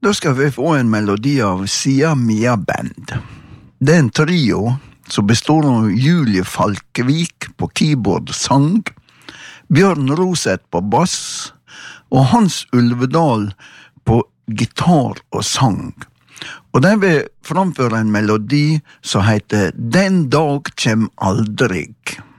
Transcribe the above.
Da skal vi få en melodi av Sia Mia Band. Det en trio som består av Julie Falkevik på keyboard og sang, Bjørn Roseth på bass og Hans Ulvedal på gitar og sang. Og de vil framføre en melodi som heter «Den dag kjem aldrig».